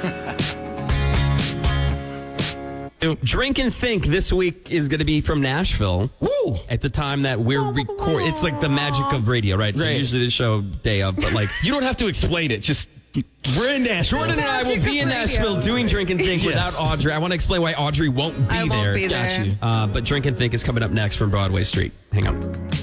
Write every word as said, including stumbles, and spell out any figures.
Drink and Think this week is going to be from Nashville. Woo! At the time that we're recording, it's like the magic of radio, right? So Right. usually the show day of, but like You don't have to explain it. Just we're in Nashville. Jordan and I will Magic be of in radio. Nashville doing Drink and Think Yes. without Audrey. I want to explain why Audrey won't be I won't there. be there. Got you. Uh, but Drink and Think is coming up next from Broadway Street. Hang on.